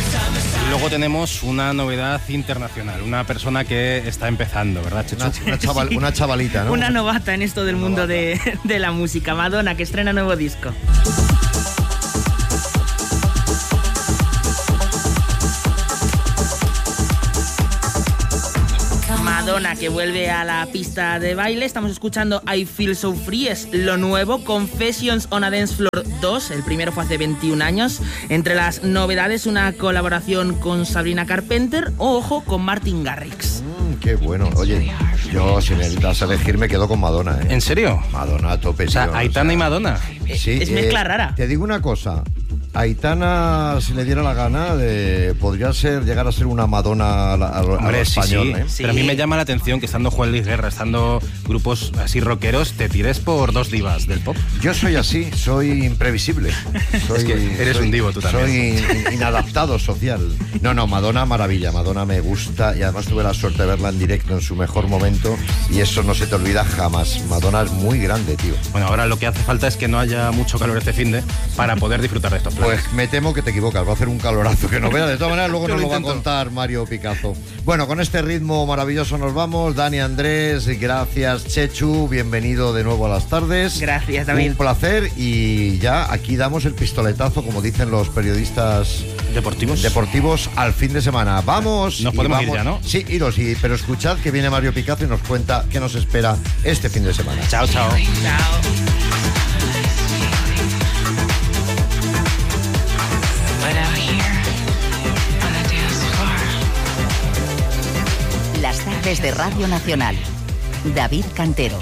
Y luego tenemos una novedad internacional, una persona que está empezando, ¿verdad, Chechu? Una chavalita, ¿no? Una novata en esto del mundo de la música. Madonna, que estrena nuevo disco. Madonna, que vuelve a la pista de baile. Estamos escuchando I Feel So Free, es lo nuevo. Confessions on a Dance Floor 2, el primero fue hace 21 años. Entre las novedades, una colaboración con Sabrina Carpenter, o, ojo, con Martin Garrix. Qué bueno. Oye, yo, si necesitas elegir, me quedo con Madonna, ¿eh? ¿En serio? Madonna a tope, o sea, tío. Aitana y Madonna. Sí, es mezcla rara. Te digo una cosa. Aitana, si le diera la gana, podría llegar a ser una Madonna a lo español, sí. ¿eh? Pero a mí me llama la atención que estando Juan Luis Guerra, estando grupos así rockeros, te tires por dos divas del pop. Yo soy así, soy imprevisible. Es que eres un divo tú también. Soy inadaptado social. No, Madonna, maravilla. Madonna me gusta y además tuve la suerte de verla en directo en su mejor momento y eso no se te olvida jamás. Madonna es muy grande, tío. Bueno, ahora lo que hace falta es que no haya mucho calor este finde para poder disfrutar de estos planes. Pues me temo que te equivocas, va a hacer un calorazo que no veas. De todas maneras, luego nos lo va a contar Mario Picazo. Bueno, con este ritmo maravilloso nos vamos. Dani, Andrés, gracias. Chechu, bienvenido de nuevo a las tardes. Gracias, David. Un placer y ya aquí damos el pistoletazo, como dicen los periodistas deportivos al fin de semana. Vamos. Nos podemos ir ya, ¿no? Sí, iros, pero escuchad que viene Mario Picazo y nos cuenta qué nos espera este fin de semana. Chao. Chao. Las tardes de Radio Nacional. David Cantero.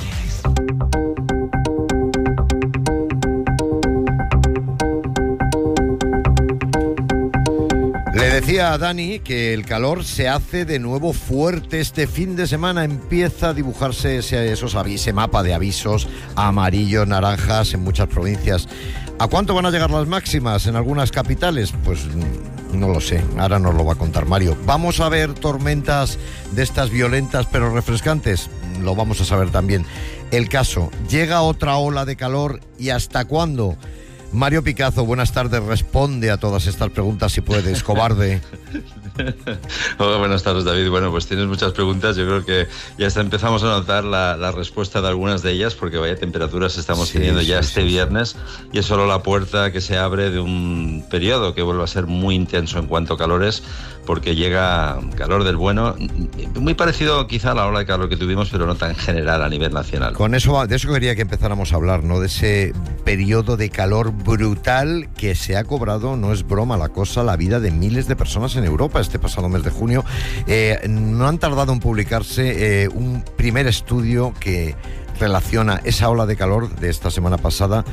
Le decía a Dani que el calor se hace de nuevo fuerte este fin de semana. Empieza a dibujarse ese mapa de avisos amarillos, naranjas en muchas provincias. ¿A cuánto van a llegar las máximas en algunas capitales? Pues no lo sé, ahora nos lo va a contar Mario. ¿Vamos a ver tormentas de estas violentas pero refrescantes? Lo vamos a saber también. El caso, ¿llega otra ola de calor y hasta cuándo? Mario Picazo, buenas tardes, responde a todas estas preguntas si puedes, cobarde. Hola, buenas tardes, David. Bueno, pues tienes muchas preguntas. Yo creo que ya empezamos a notar la respuesta de algunas de ellas, porque vaya temperaturas estamos teniendo ya este viernes, y es solo la puerta que se abre de un periodo que vuelve a ser muy intenso en cuanto a calores, porque llega calor del bueno, muy parecido quizá a la ola de calor que tuvimos, pero no tan general a nivel nacional. De eso quería que empezáramos a hablar, ¿no? De ese periodo de calor brutal que se ha cobrado, no es broma la cosa, la vida de miles de personas en Europa este pasado mes de junio. No han tardado en publicarse un primer estudio que relaciona esa ola de calor de esta semana pasada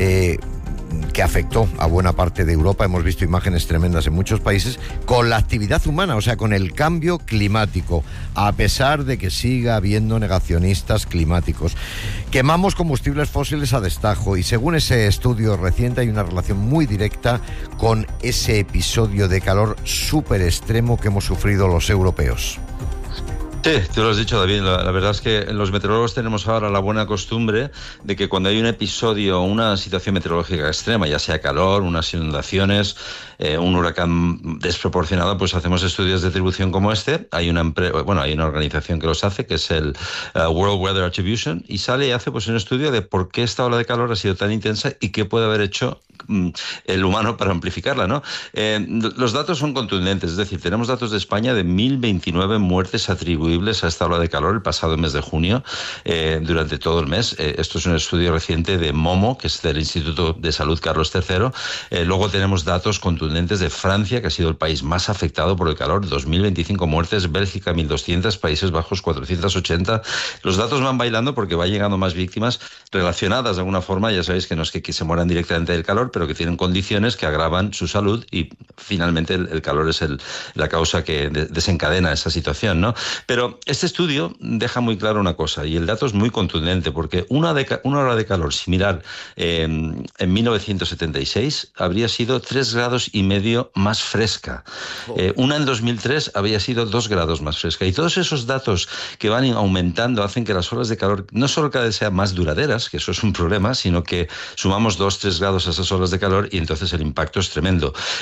que afectó a buena parte de Europa. Hemos visto imágenes tremendas en muchos países con la actividad humana, o sea, con el cambio climático, a pesar de que siga habiendo negacionistas climáticos. Quemamos combustibles fósiles a destajo y según ese estudio reciente hay una relación muy directa con ese episodio de calor súper extremo que hemos sufrido los europeos. Sí, tú lo has dicho, David. La verdad es que los meteorólogos tenemos ahora la buena costumbre de que cuando hay un episodio, una situación meteorológica extrema, ya sea calor, unas inundaciones, un huracán desproporcionado, pues hacemos estudios de atribución como este. Hay una organización que los hace, que es el World Weather Attribution, y sale y hace pues un estudio de por qué esta ola de calor ha sido tan intensa y qué puede haber hecho el humano para amplificarla, ¿no? Los datos son contundentes, es decir, tenemos datos de España de 1.029 muertes atribuibles a esta ola de calor el pasado mes de junio, durante todo el mes. Esto es un estudio reciente de MOMO, que es del Instituto de Salud Carlos III. Luego tenemos datos contundentes de Francia, que ha sido el país más afectado por el calor, 2.025 muertes, Bélgica 1.200, Países Bajos 480. Los datos van bailando porque va llegando más víctimas relacionadas de alguna forma. Ya sabéis que no es que se mueran directamente del calor, pero que tienen condiciones que agravan su salud y finalmente el calor es la causa que desencadena esa situación, ¿no? Pero este estudio deja muy claro una cosa, y el dato es muy contundente, porque una hora de calor similar en 1976 habría sido 3,5 grados más fresca. Una en 2003 había sido 2 grados más fresca. Y todos esos datos que van aumentando hacen que las olas de calor no solo cada vez sean más duraderas, que eso es un problema, sino que sumamos 2-3 grados a esas olas de calor y entonces el impacto es tremendo. Este estudio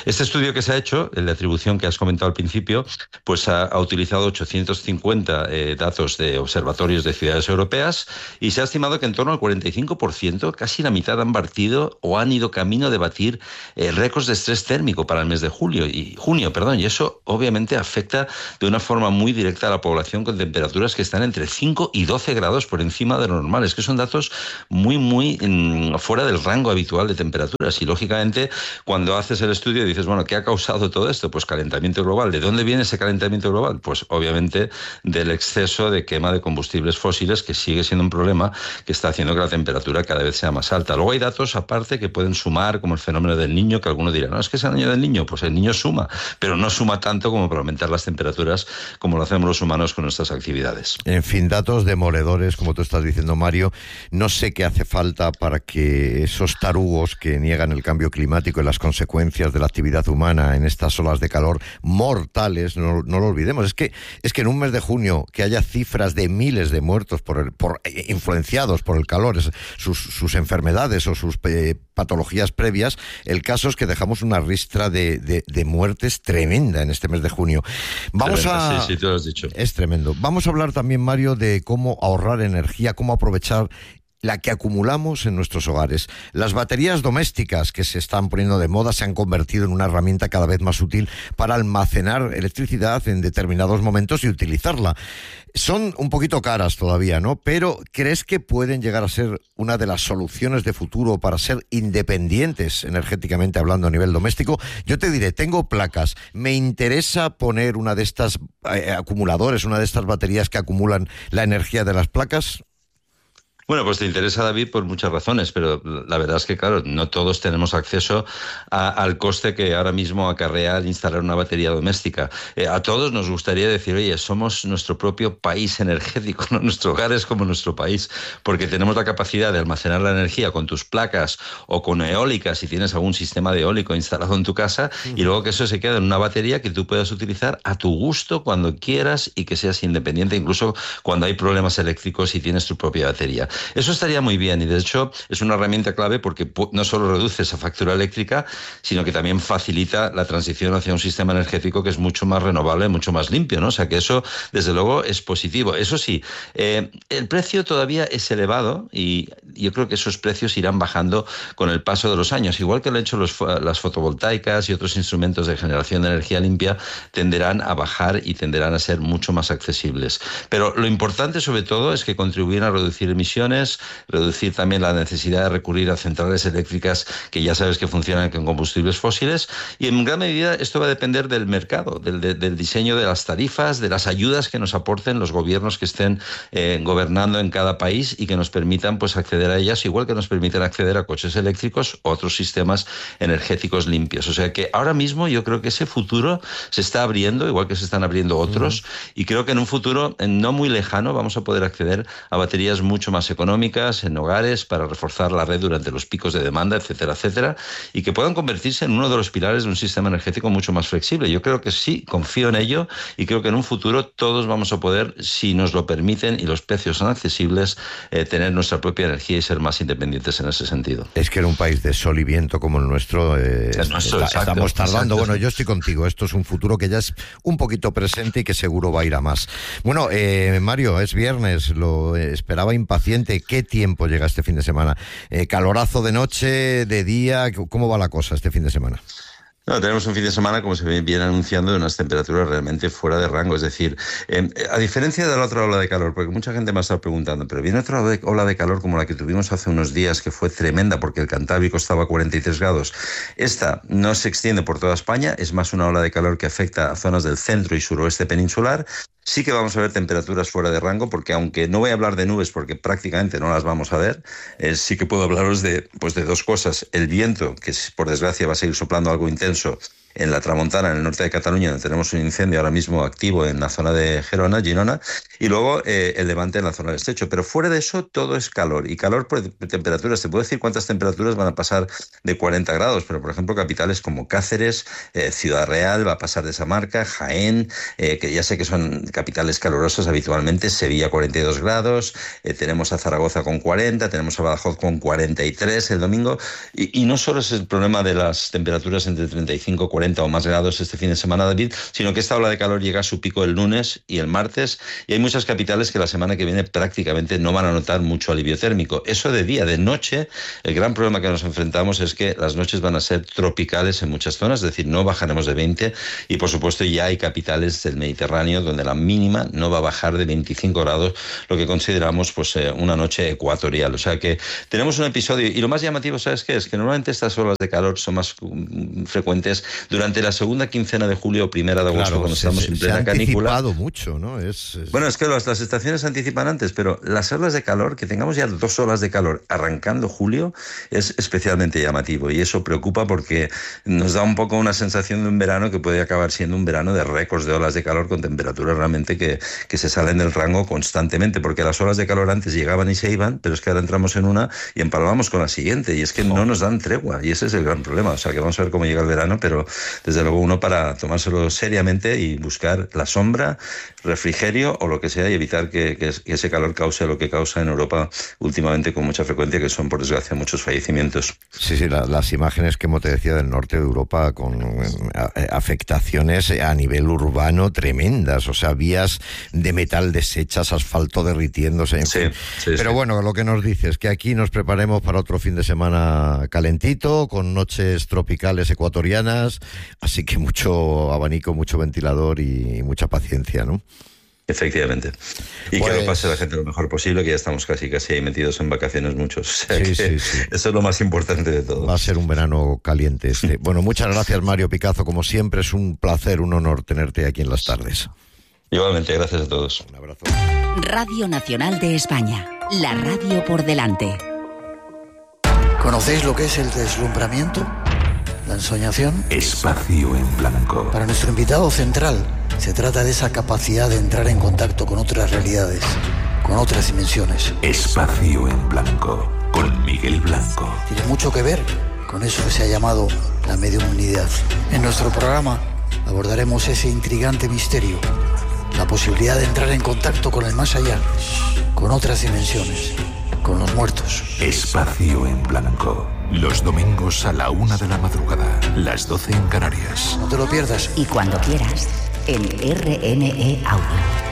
estudio que se ha hecho, el de atribución que has comentado al principio, pues ha utilizado 850 datos de observatorios de ciudades europeas y se ha estimado que en torno al 45%, casi la mitad, han batido o han ido camino de batir récords de estrés térmico para el mes de junio, y eso obviamente afecta de una forma muy directa a la población con temperaturas que están entre 5 y 12 grados por encima de lo normal. Es que son datos muy fuera del rango habitual de temperaturas y lógicamente cuando haces el estudio dices, bueno, ¿qué ha causado todo esto? Pues calentamiento global. ¿De dónde viene ese calentamiento global? Pues obviamente del exceso de quema de combustibles fósiles, que sigue siendo un problema que está haciendo que la temperatura cada vez sea más alta. Luego hay datos aparte que pueden sumar, como el fenómeno del Niño, que algunos dirán, no, es que es el año del Niño. Pues el Niño suma, pero no suma tanto como para aumentar las temperaturas como lo hacemos los humanos con nuestras actividades. En fin, datos demoledores, como tú estás diciendo, Mario. No sé qué hace falta para que esos tarugos que niegan el cambio climático y las consecuencias de la actividad humana en estas olas de calor mortales, no lo olvidemos. Es que en un mes de junio que haya cifras de miles de muertos influenciados por el calor, sus enfermedades o sus patologías previas, el caso es que dejamos una ristra de muertes tremenda en este mes de junio. Sí, tú lo has dicho. Es tremendo. Vamos a hablar también, Mario, de cómo ahorrar energía, cómo aprovechar la que acumulamos en nuestros hogares. Las baterías domésticas que se están poniendo de moda se han convertido en una herramienta cada vez más útil para almacenar electricidad en determinados momentos y utilizarla. Son un poquito caras todavía, ¿no? Pero ¿crees que pueden llegar a ser una de las soluciones de futuro para ser independientes energéticamente hablando a nivel doméstico? Yo te diré, tengo placas, me interesa poner una de estas acumuladores, una de estas baterías que acumulan la energía de las placas. Bueno, pues te interesa, David, por muchas razones, pero la verdad es que, claro, no todos tenemos acceso al coste que ahora mismo acarrea el instalar una batería doméstica. A todos nos gustaría decir, oye, somos nuestro propio país energético, ¿no? Nuestro hogar es como nuestro país, porque tenemos la capacidad de almacenar la energía con tus placas o con eólicas, si tienes algún sistema de eólico instalado en tu casa, y luego que eso se queda en una batería que tú puedas utilizar a tu gusto cuando quieras y que seas independiente, incluso cuando hay problemas eléctricos y tienes tu propia batería. Eso estaría muy bien y de hecho es una herramienta clave porque no solo reduce esa factura eléctrica, sino que también facilita la transición hacia un sistema energético que es mucho más renovable, mucho más limpio, ¿no? O sea que eso desde luego es positivo. Eso sí, el precio todavía es elevado y yo creo que esos precios irán bajando con el paso de los años. Igual que lo han hecho las fotovoltaicas y otros instrumentos de generación de energía limpia, tenderán a bajar y tenderán a ser mucho más accesibles. Pero lo importante sobre todo es que contribuyen a reducir emisiones, reducir también la necesidad de recurrir a centrales eléctricas que ya sabes que funcionan con combustibles fósiles y en gran medida esto va a depender del mercado, del diseño de las tarifas, de las ayudas que nos aporten los gobiernos que estén gobernando en cada país y que nos permitan pues acceder a ellas, igual que nos permiten acceder a coches eléctricos o otros sistemas energéticos limpios. O sea que ahora mismo yo creo que ese futuro se está abriendo, igual que se están abriendo otros, y creo que en un futuro no muy lejano vamos a poder acceder a baterías mucho más económicas en hogares para reforzar la red durante los picos de demanda, etcétera, etcétera, y que puedan convertirse en uno de los pilares de un sistema energético mucho más flexible. Yo creo que sí, confío en ello y creo que en un futuro todos vamos a poder, si nos lo permiten y los precios son accesibles, tener nuestra propia energía y ser más independientes en ese sentido. Es que en un país de sol y viento como el nuestro, estamos tardando. Exacto. Bueno, yo estoy contigo. Esto es un futuro que ya es un poquito presente y que seguro va a ir a más. Bueno, Mario, es viernes, lo esperaba impaciente. ¿Qué tiempo llega este fin de semana? ¿Calorazo de noche, de día? ¿Cómo va la cosa este fin de semana? No, tenemos un fin de semana, como se viene anunciando, de unas temperaturas realmente fuera de rango. Es decir, a diferencia de la otra ola de calor, porque mucha gente me ha estado preguntando, pero viene otra ola de calor como la que tuvimos hace unos días, que fue tremenda porque el Cantábrico estaba a 43 grados. Esta no se extiende por toda España, es más una ola de calor que afecta a zonas del centro y suroeste peninsular. Sí que vamos a ver temperaturas fuera de rango, porque aunque no voy a hablar de nubes porque prácticamente no las vamos a ver, sí que puedo hablaros de dos cosas. El viento, que por desgracia va a seguir soplando algo intenso en la Tramontana, en el norte de Cataluña, donde tenemos un incendio ahora mismo activo en la zona de Girona, y luego el levante en la zona del Estrecho. Pero fuera de eso, todo es calor. Y calor por temperaturas. Te puedo decir cuántas temperaturas van a pasar de 40 grados, pero por ejemplo, capitales como Cáceres, Ciudad Real, va a pasar de esa marca, Jaén, que ya sé que son capitales calurosas habitualmente, Sevilla 42 grados, tenemos a Zaragoza con 40, tenemos a Badajoz con 43 el domingo, y no solo es el problema de las temperaturas entre 35 y 40 40 o más grados este fin de semana, David, sino que esta ola de calor llega a su pico el lunes y el martes, y hay muchas capitales que la semana que viene prácticamente no van a notar mucho alivio térmico. Eso de día. De noche, el gran problema que nos enfrentamos es que las noches van a ser tropicales en muchas zonas, es decir, no bajaremos de 20, y por supuesto ya hay capitales del Mediterráneo donde la mínima no va a bajar de 25 grados, lo que consideramos pues una noche ecuatorial. O sea que tenemos un episodio, y lo más llamativo, ¿sabes qué es? Que normalmente estas olas de calor son más frecuentes durante la segunda quincena de julio o primera de agosto, cuando estamos en plena canícula. Se ha anticipado mucho, ¿no? Bueno, es que las estaciones anticipan antes, pero las olas de calor, que tengamos ya 2 olas de calor arrancando julio, es especialmente llamativo, y eso preocupa porque nos da un poco una sensación de un verano que puede acabar siendo un verano de récords de olas de calor con temperaturas realmente que se salen del rango constantemente, porque las olas de calor antes llegaban y se iban, pero es que ahora entramos en una y empalmamos con la siguiente, y es que no nos dan tregua, y ese es el gran problema. O sea que vamos a ver cómo llega el verano, pero desde luego uno para tomárselo seriamente y buscar la sombra, refrigerio o lo que sea, y evitar que ese calor cause lo que causa en Europa últimamente con mucha frecuencia, que son por desgracia muchos fallecimientos. Sí, las imágenes que te decía del norte de Europa con afectaciones a nivel urbano tremendas, o sea, vías de metal deshechas, asfalto derritiéndose, en fin. Pero bueno, lo que nos dices, que aquí nos preparemos para otro fin de semana calentito, con noches tropicales ecuatorianas, así que mucho abanico, mucho ventilador y mucha paciencia, ¿no? Efectivamente. Y que lo pase la gente lo mejor posible, que ya estamos casi ahí metidos en vacaciones muchos. O sea que eso es lo más importante de todo. Va a ser un verano caliente este. Bueno, muchas gracias, Mario Picazo. Como siempre, es un placer, un honor tenerte aquí en las tardes. Igualmente, gracias a todos. Un abrazo. Radio Nacional de España. La radio por delante. ¿Conocéis lo que es el deslumbramiento? ¿La ensoñación? Espacio en blanco. Para nuestro invitado central, se trata de esa capacidad de entrar en contacto con otras realidades, con otras dimensiones. Espacio en blanco, con Miguel Blanco. Tiene mucho que ver con eso que se ha llamado la mediumnidad. En nuestro programa abordaremos ese intrigante misterio, la posibilidad de entrar en contacto con el más allá, con otras dimensiones, con los muertos. Espacio en blanco. Los domingos a la 1 de la madrugada, las 12 en Canarias. No te lo pierdas. Y cuando quieras, en RNE Audio.